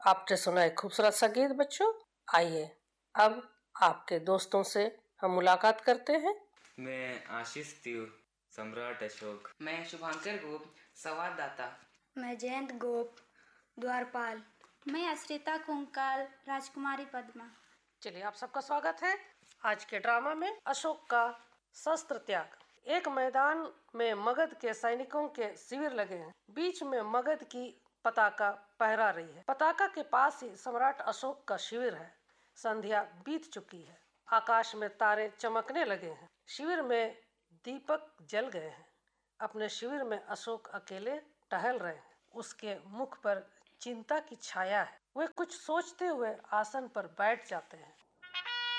आपने सुना एक खूबसूरत सा गीत बच्चों। आइए अब आपके दोस्तों से हम मुलाकात करते हैं। मैं आशीष त्यूर, सम्राट अशोक। मैं शुभांकर गोप, संवाददाता। मैं जयंत गोप, द्वारपाल। मैं अश्रिता कुंकाल, राजकुमारी पद्मा। चलिए आप सबका स्वागत है आज के ड्रामा में। अशोक का शस्त्र त्याग। एक मैदान में मगध के सैनिकों के शिविर लगे हैं। बीच में मगध की पताका फहरा रही है। पताका के पास ही सम्राट अशोक का शिविर है। संध्या बीत चुकी है। आकाश में तारे चमकने लगे हैं। शिविर में दीपक जल गए हैं। अपने शिविर में अशोक अकेले टहल रहे हैं। उसके मुख पर चिंता की छाया है। वे कुछ सोचते हुए आसन पर बैठ जाते हैं।